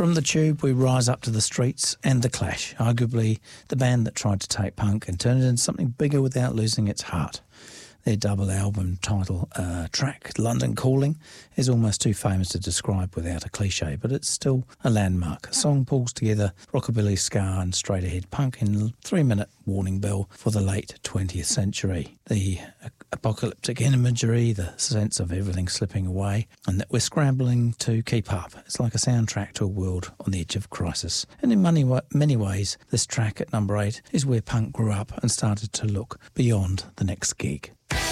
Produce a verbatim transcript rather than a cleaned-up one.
From the Tube, we rise up to the streets and The Clash, arguably the band that tried to take punk and turn it into something bigger without losing its heart. Their double album title uh, track, London Calling, is almost too famous to describe without a cliche, but it's still a landmark. A song pulls together rockabilly, ska and straight-ahead punk in a three-minute warning bell for the late twentieth century. The apocalyptic imagery, the sense of everything slipping away, and that we're scrambling to keep up. It's like a soundtrack to a world on the edge of crisis. And in many, many ways, this track at number eight is where punk grew up and started to look beyond the next gig.